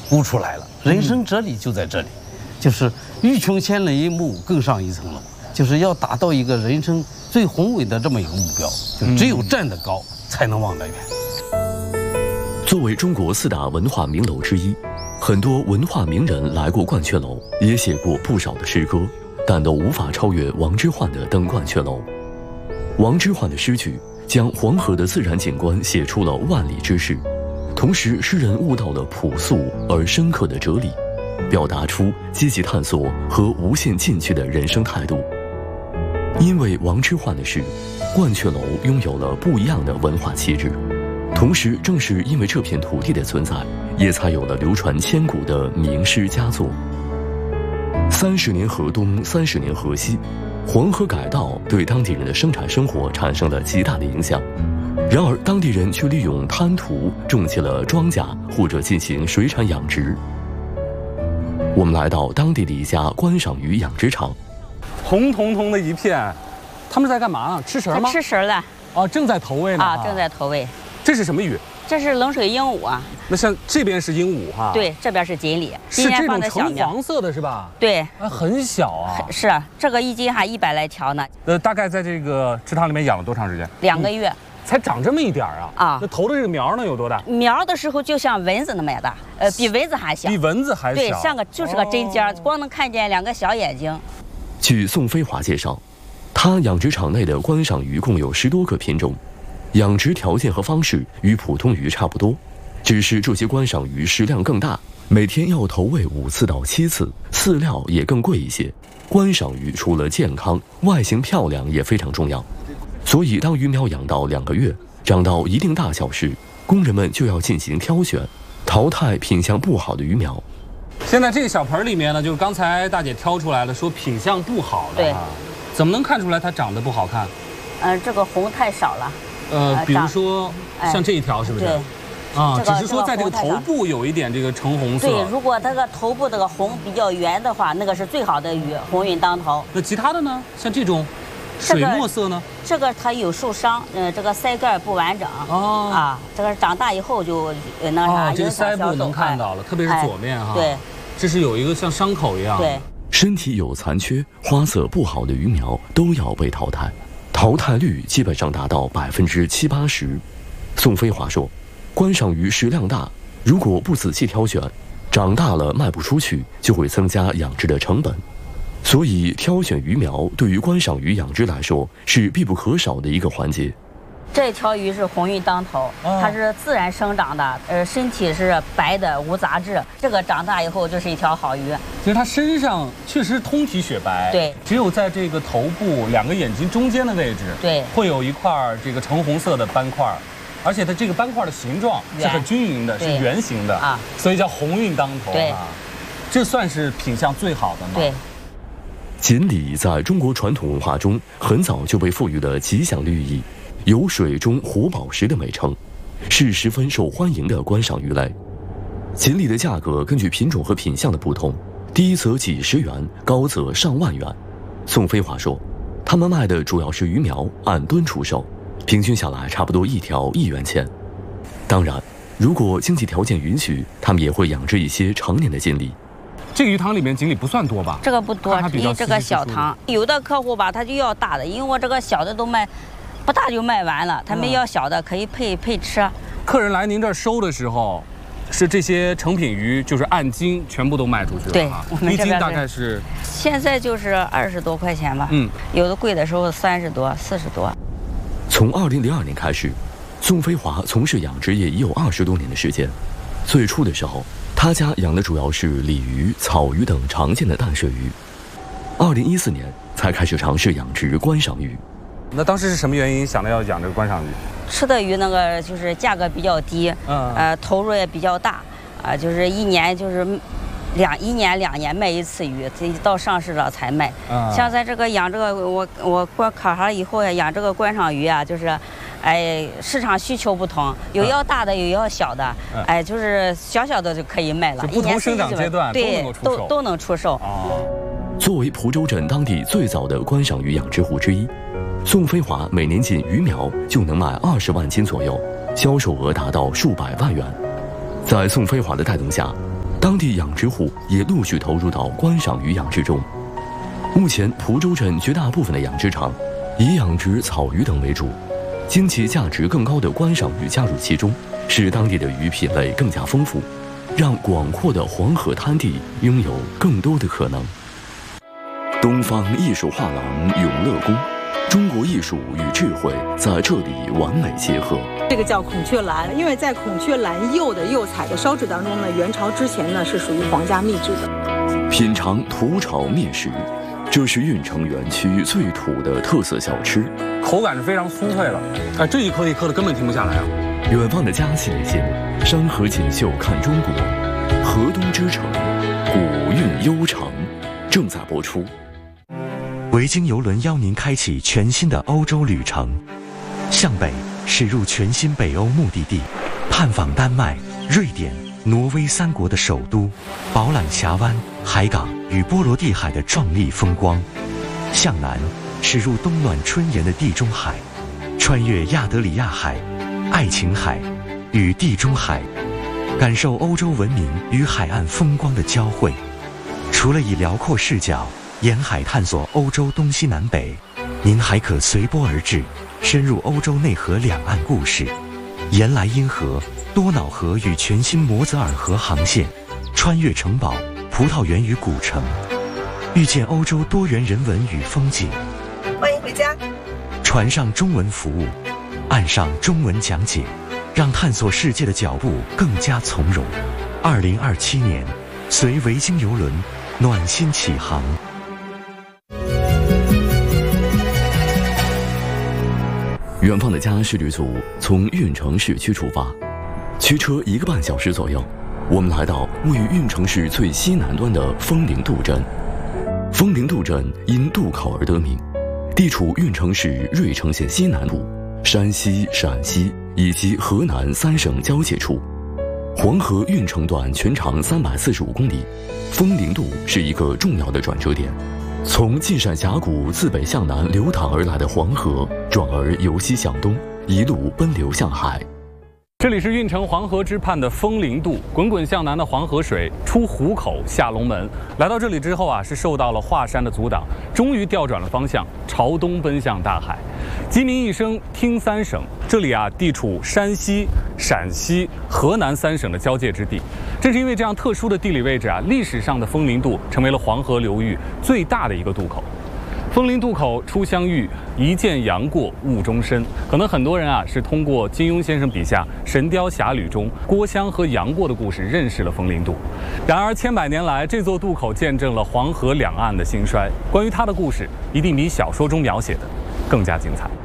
悟出来了。人生哲理就在这里，就是欲穷千里目，更上一层楼，就是要达到一个人生最宏伟的这么一个目标，就只有站得高，才能望得远。 作为中国4大文化名楼之一，很多文化名人来过鹳雀楼，也写过不少的诗歌，但都无法超越王之涣的《登鹳雀楼》。王之涣的诗句将黄河的自然景观写出了万里之势，同时诗人悟到了朴素而深刻的哲理，表达出积极探索和无限进取的人生态度。因为王之涣的诗，鹳雀楼拥有了不一样的文化气质。同时，正是因为这片土地的存在，也才有了流传千古的名诗佳作。30年河东，30年河西，黄河改道对当地人的生产生活产生了极大的影响。然而，当地人却利用滩涂种起了庄稼，或者进行水产养殖。我们来到当地的一家观赏鱼养殖场， 红彤彤的一片，他们在干嘛呢？吃食吗？ 吃食了。 哦，正在投喂呢。 啊，正在投喂。 这是什么鱼？ 这是冷水鹦鹉啊。 那像这边是鹦鹉哈？ 对，这边是锦鲤。 是这种橙黄色的是吧？ 对。 啊，很小啊。 是，这个1斤还100来条呢。 大概在这个池塘里面养了多长时间 ？2个月。 才长这么一点啊！ 啊， 那投的这个苗呢有多大？ 苗的时候就像蚊子那么大，比蚊子还小。 比蚊子还小。 对，像就是个针尖，光能看见2个小眼睛。 据宋飞华介绍，他养殖场内的观赏鱼共有10多个品种，养殖条件和方式与普通鱼差不多，只是这些观赏鱼食量更大，每天要投喂5次到7次，饲料也更贵一些。观赏鱼除了健康，外形漂亮也非常重要。所以，当鱼苗养到2个月，长到一定大小时，工人们就要进行挑选，淘汰品相不好的鱼苗。 现在这个小盆里面呢，就是刚才大姐挑出来的，说品相不好的。 对。 怎么能看出来它长得不好看？ 这个红太少了。 比如说像这一条，是不是？ 对。 啊，只是说在这个头部有一点这个橙红色。 对，如果它个头部这个红比较圆的话，那个是最好的鱼，红运当头。 那其他的呢？像这种。水墨色呢？ 这个它有受伤，这个鳃盖不完整。哦。啊，这个长大以后就那啥。 这个鳃部能看到了，特别是左面哈。 对。 这是有一个像伤口一样。 对。 身体有残缺、花色不好的鱼苗都要被淘汰，淘汰率基本上达到70%、80%。宋飞华说，观赏鱼食量大，如果不仔细挑选，长大了卖不出去，就会增加养殖的成本。所以，挑选鱼苗对于观赏鱼养殖来说是必不可少的一个环节。 这条鱼是红运当头，它是自然生长的，身体是白的无杂质，这个长大以后就是一条好鱼。 其实它身上确实通体雪白， 对， 只有在这个头部2个眼睛中间的位置， 对， 会有一块这个橙红色的斑块，而且它这个斑块的形状是很均匀的，是圆形的啊，所以叫红运当头啊。这算是品相最好的吗？ 对。 锦鲤在中国传统文化中很早就被赋予了吉祥寓意，有水中活宝石的美称，是十分受欢迎的观赏鱼类。锦鲤的价格根据品种和品相的不同，低则几十元，高则上万元。宋飞华说，他们卖的主要是鱼苗，按吨出售，平均下来差不多1条1元钱。当然，如果经济条件允许，他们也会养殖一些成年的锦鲤。 这个鱼塘里面锦鲤不算多吧？ 这个不多，因为这个小塘，有的客户吧，他就要大的，因为我这个小的都卖，不大就卖完了，他们要小的可以配吃。 客人来您这儿收的时候，是这些成品鱼就是按斤全部都卖出去了？ 对，我们 1斤大概是现在就是20多块钱吧。有的贵的时候30多、40多。 从2002年开始，宋飞华从事养殖业已有20多年的时间。最初的时候，他家养的主要是鲤鱼、草鱼等常见的淡水鱼。2014年才开始尝试养殖观赏鱼。 那当时是什么原因想到要养这个观赏鱼？ 吃的鱼那个就是价格比较低，投入也比较大，就是一年就是1年2年卖1次鱼，到上市了才卖。像在这个养这个我过考上以后呀，养这个观赏鱼啊，就是。市场需求不同，有要大的，有要小的，就是小小的就可以卖了。 不同生长阶段都能出售。 作为蒲州镇当地最早的观赏鱼养殖户之一，宋飞华每年进鱼苗就能卖20万斤左右，销售额达到数百万元。在宋飞华的带动下， 当地养殖户也陆续投入到观赏鱼养殖中。目前，蒲州镇绝大部分的养殖场以养殖草鱼等为主，将其价值更高的观赏鱼加入其中，使当地的鱼品类更加丰富，让广阔的黄河滩地拥有更多的可能。东方艺术画廊永乐宫，中国艺术与智慧在这里完美结合。 这个叫孔雀蓝，因为在孔雀蓝釉的釉彩的烧制当中呢，元朝之前呢是属于皇家秘制的。 品尝土炒面食，这是运城园区最土的特色小吃， 口感是非常酥脆的，这一颗一颗的根本停不下来啊。 远方的家系列节目《山河锦绣看中国》，河东之城，古韵悠长，正在播出。 维京邮轮邀您开启全新的欧洲旅程，向北驶入全新北欧目的地，探访丹麦、瑞典、挪威3国的首都，饱览峡湾、海港与波罗的海的壮丽风光；向南驶入冬暖春炎的地中海，穿越亚得里亚海、爱琴海与地中海，感受欧洲文明与海岸风光的交汇。除了以辽阔视角沿海探索欧洲东西南北，您还可随波而至，深入欧洲内河两岸故事，沿莱茵河、多瑙河与全新摩泽尔河航线，穿越城堡、葡萄园与古城，遇见欧洲多元人文与风景。 欢迎回家。 船上中文服务，岸上中文讲解，让探索世界的脚步更加从容。2027年，随维京邮轮暖心启航。 远方的家是旅组从运城市区出发，驱车1个半小时左右，我们来到位于运城市最西南端的枫林渡镇。枫林渡镇因渡口而得名，地处运城市芮城县西南部、山西、陕西以及河南3省交界处。黄河运城段全长345公里，枫林渡是一个重要的转折点。从稷山峡谷自北向南流淌而来的黄河，转而由西向东，一路奔流向海。 这里是运城黄河之畔的枫林渡，滚滚向南的黄河水出湖口下龙门。来到这里之后啊，是受到了华山的阻挡，终于调转了方向，朝东奔向大海。鸡鸣一声听3省，这里啊地处山西、陕西、河南3省的交界之地。正是因为这样特殊的地理位置啊，历史上的枫林渡成为了黄河流域最大的一个渡口。枫林渡口初相遇，一见杨过误终身。可能很多人啊是通过金庸先生笔下《神雕侠侣》中郭襄和杨过的故事认识了枫林渡。然而千百年来，这座渡口见证了黄河两岸的兴衰。关于它的故事，一定比小说中描写的更加精彩。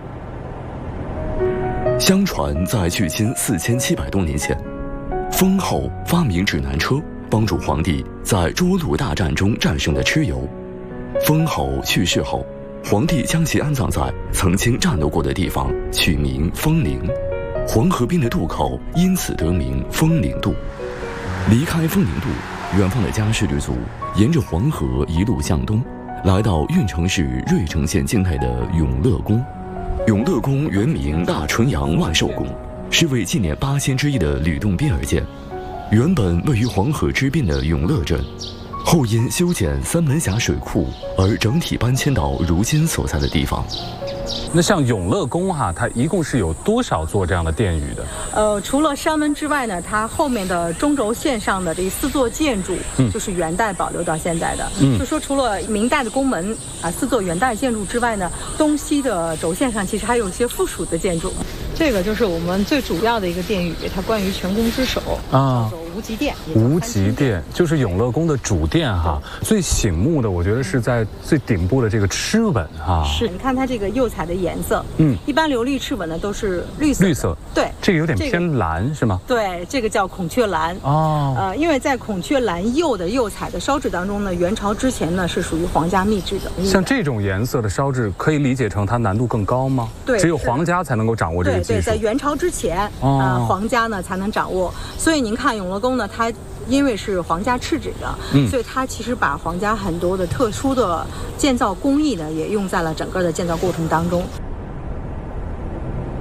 相传在距今4700多年前，封后发明指南车，帮助皇帝在涿鹿大战中战胜的蚩尤。封后去世后，皇帝将其安葬在曾经战斗过的地方，取名枫陵。黄河边的渡口因此得名枫林渡。离开枫林渡，远方的家是旅组沿着黄河一路向东，来到运城市芮城县境内的永乐宫。永乐宫原名大纯阳万寿宫，是为纪念8仙之一的吕洞宾而建。原本位于黄河之滨的永乐镇，后因修建三门峡水库而整体搬迁到如今所在的地方。 那像永乐宫哈，它一共是有多少座这样的殿宇的？ 除了山门之外呢，它后面的中轴线上的这4座建筑，就是元代保留到现在的。就说除了明代的宫门啊4座元代建筑之外呢，东西的轴线上其实还有一些附属的建筑。这个就是我们最主要的一个殿宇，它关于全宫之首啊，叫做无极殿。 无极殿就是永乐宫的主殿哈。最醒目的，我觉得是在最顶部的这个螭吻哈。 是，你看它这个釉彩的颜色，一般琉璃螭吻呢都是绿色。绿色，对， 这个有点偏蓝是吗？ 对，这个叫孔雀蓝哦。因为在孔雀蓝釉的釉彩的烧制当中呢，元朝之前呢是属于皇家秘制的。 像这种颜色的烧制，可以理解成它难度更高吗？ 对， 只有皇家才能够掌握这个技术。 对，在元朝之前，皇家呢才能掌握。所以您看永乐宫呢，它因为是皇家敕旨的，所以它其实把皇家很多的特殊的建造工艺呢，也用在了整个的建造过程当中。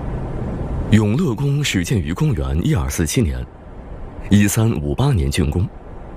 永乐宫始建于公元1247年，1358年竣工，